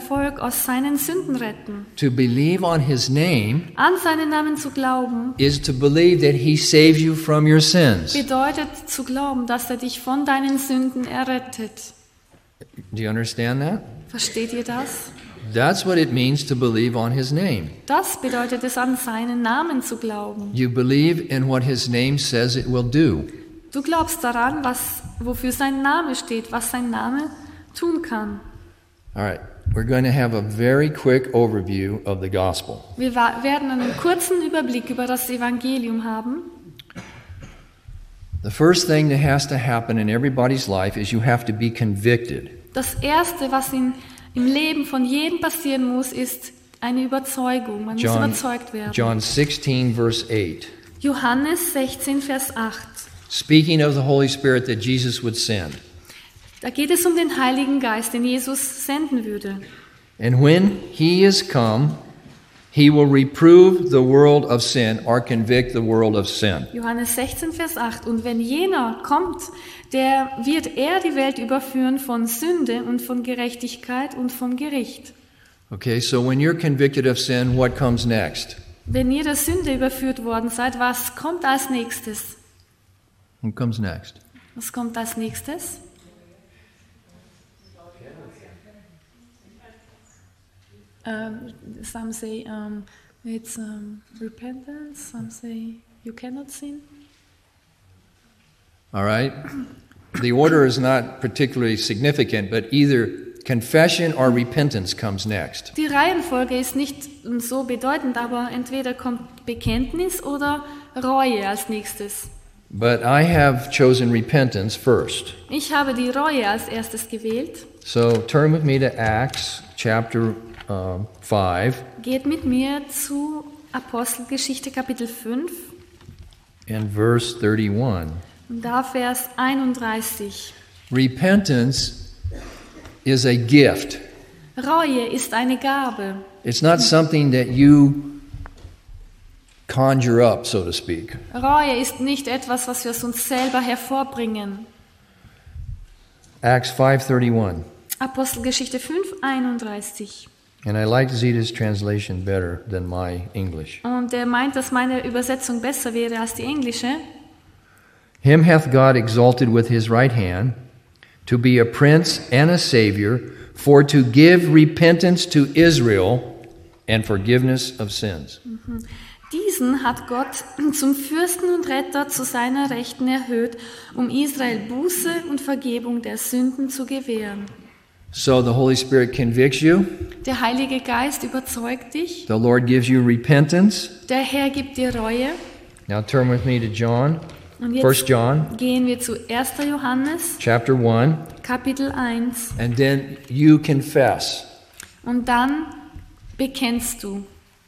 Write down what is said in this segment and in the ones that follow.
Volk aus seinen Sünden retten. To believe on his name An seinen Namen zu glauben is to believe that he saves you from your sins. bedeutet zu glauben, dass er dich von deinen Sünden errettet. Do you understand that? Versteht ihr das? That's what it means to believe on his name. Das bedeutet es, an seinen Namen zu glauben. You believe in what his name says it will do. Du glaubst daran, wofür sein Name steht, was sein Name tun kann. All right, we're going to have a very quick overview of the gospel. Wir werden einen kurzen Überblick über das Evangelium haben. The first thing that has to happen in everybody's life is you have to be convicted. Das Erste, was im Leben von jedem passieren muss, ist eine Überzeugung. Man muss überzeugt werden. John 16, verse 8. Johannes 16, Vers 8. Speaking of the Holy Spirit that Jesus would send. Da geht es um den Heiligen Geist, den Jesus senden würde. And when he is come, he will reprove the world of sin or convict the world of sin. Johannes 16, Vers 8. Und wenn jener kommt, wird er die Welt überführen von Sünde und von Gerechtigkeit und vom Gericht. Okay, so when you're convicted of sin, what comes next? Wenn ihr der Sünde überführt worden seid, was kommt als nächstes? What comes next? Was kommt als nächstes? Some say it's repentance. Some say you cannot sin. All right. The order is not particularly significant, but either confession or repentance comes next. Die Reihenfolge ist nicht so bedeutend, aber entweder kommt Bekenntnis oder Reue als nächstes. But I have chosen repentance first. Ich habe die Reue als erstes gewählt. So turn with me to Acts chapter 5. Geht mit mir zu Apostelgeschichte Kapitel 5 and verse 31. und da Vers 31. Repentance is a gift. Reue ist eine Gabe. It's not something that you conjure up, so to speak. Reue ist nicht etwas, was wir aus uns selber hervorbringen. Acts 5:31. Apostelgeschichte 5:31. And I like Zita's translation better than my English. Und er meint, dass meine Übersetzung besser wäre als die englische. Him hath God exalted with his right hand, to be a prince and a savior, for to give repentance to Israel and forgiveness of sins. Diesen hat Gott zum Fürsten und Retter zu seiner Rechten erhöht, um Israel Buße und Vergebung der Sünden zu gewähren. So the Holy Spirit convicts you. Der Heilige Geist überzeugt dich. The Lord gives you repentance. Der Herr gibt dir Reue. Now turn with me to John. Und 1 jetzt John gehen wir zu 1. Johannes, chapter 1. Kapitel 1. And then you confess. Und dann bekennst du.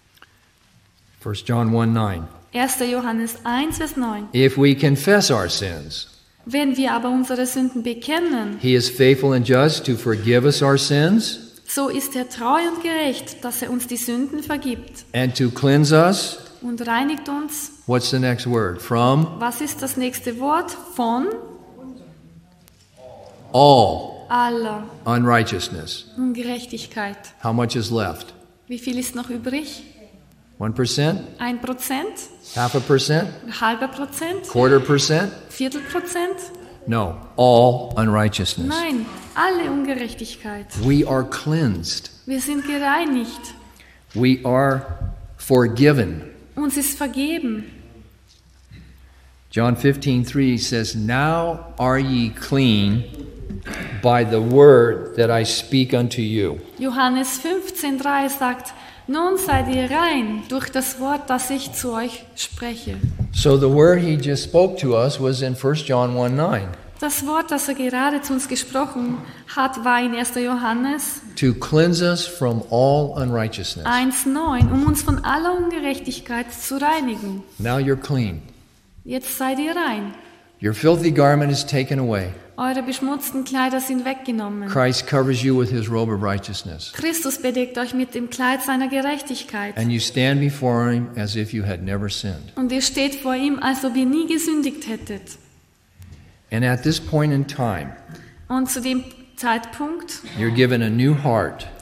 1 John 1:9. 1. Johannes 1, Vers 9. If we confess our sins, Wenn wir aber unsere Sünden bekennen, he is faithful and just to forgive us our sins so ist er treu und gerecht, dass er uns die Sünden vergibt and to cleanse us. und reinigt uns. What's the next word? From Was ist das nächste Wort? Von all aller unrighteousness. Ungerechtigkeit. How much is left? Wie viel ist noch übrig? 1%? 1%? Half a percent? Halber Prozent? Quarter percent? Viertelprozent? No, all unrighteousness. Nein, alle Ungerechtigkeit. We are cleansed. Wir sind gereinigt. We are forgiven. Uns ist vergeben. John 15:3 says, "Now are ye clean by the word that I speak unto you." Johannes 15,3 sagt, nun seid ihr rein durch das Wort, das ich zu euch spreche. So the word he just spoke to us was in 1 John 1:9. Das Wort, das er gerade zu uns gesprochen hat, war in 1. Johannes To cleanse us from all unrighteousness. 1,9, um uns von aller Ungerechtigkeit zu reinigen. Now you're clean. Jetzt seid ihr rein. Your filthy garment is taken away. Eure beschmutzten Kleider sind weggenommen. Christ covers you with his robe of righteousness. Christus bedeckt euch mit dem Kleid seiner Gerechtigkeit. And you stand before him as if you had never sinned. Und ihr steht vor ihm, als ob ihr nie gesündigt hättet. And at this point in time, Und zu dem Zeitpunkt you're given a new heart.